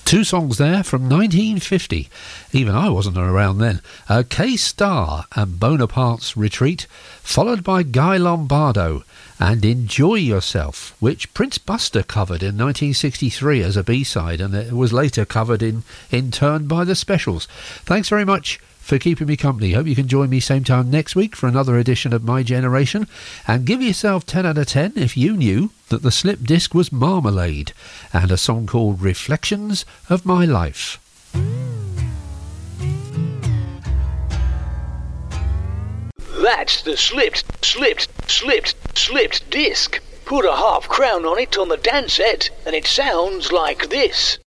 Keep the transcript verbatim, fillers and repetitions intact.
Two songs there from nineteen fifty. Even I wasn't around then. Uh, K-Star and Bonaparte's Retreat, followed by Guy Lombardo and Enjoy Yourself, which Prince Buster covered in nineteen sixty-three as a B-side, and it was later covered in, in turn by the Specials. Thanks very much for keeping me company. Hope you can join me same time next week for another edition of My Generation, and give yourself ten out of ten if you knew that the slip disc was Marmalade and a song called Reflections of My Life. That's the slipped, slipped, slipped, slipped disc. Put a half crown on it on the dance set and it sounds like this.